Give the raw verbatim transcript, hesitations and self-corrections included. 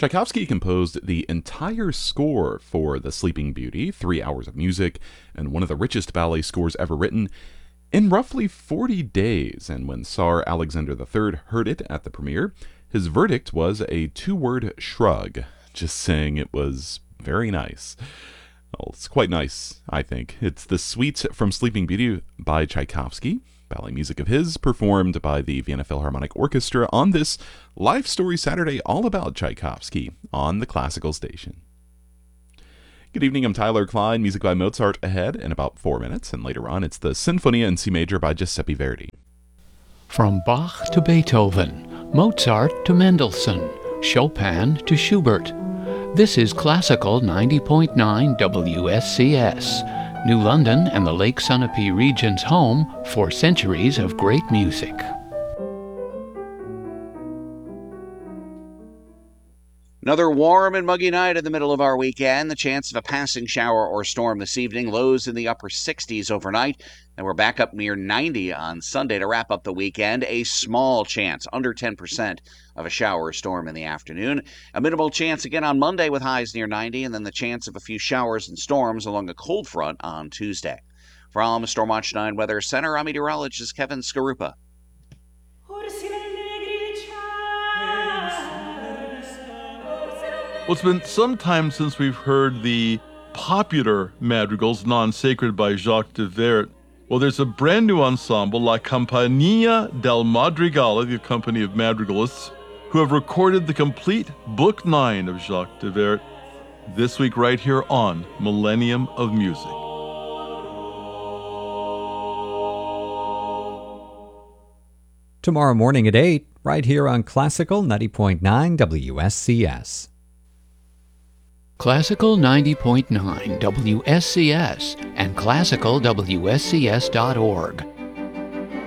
Tchaikovsky composed the entire score for The Sleeping Beauty, three hours of music, and one of the richest ballet scores ever written, in roughly forty days, and when Tsar Alexander the Third heard it at the premiere, his verdict was a two-word shrug, just saying it was very nice. Well, it's quite nice, I think. It's the Suite from Sleeping Beauty by Tchaikovsky, ballet music of his, performed by the Vienna Philharmonic Orchestra on this Life Story Saturday all about Tchaikovsky on the Classical Station. Good evening, I'm Tyler Klein. Music by Mozart ahead in about four minutes, and later on it's the Sinfonia in C major by Giuseppe Verdi. From Bach to Beethoven, Mozart to Mendelssohn, Chopin to Schubert. This is Classical ninety point nine W S C S, New London and the Lake Sunapee region's home for centuries of great music. Another warm and muggy night in the middle of our weekend. The chance of a passing shower or storm this evening. Lows in the upper sixties overnight. And we're back up near ninety on Sunday to wrap up the weekend. A small chance, under ten percent, of a shower or storm in the afternoon. A minimal chance again on Monday with highs near ninety. And then the chance of a few showers and storms along a cold front on Tuesday. From Stormwatch nine Weather Center, I'm meteorologist Kevin Skarupa. Well, it's been some time since we've heard the popular madrigals, Non-Sacred by Jacques de Vert. Well, there's a brand new ensemble, La Compagnia del Madrigale, the company of madrigalists, who have recorded the complete Book nine of Jacques de Vert this week right here on Millennium of Music. Tomorrow morning at eight, right here on Classical ninety point nine W S C S. Classical ninety point nine W S C S and classical W S C S dot org.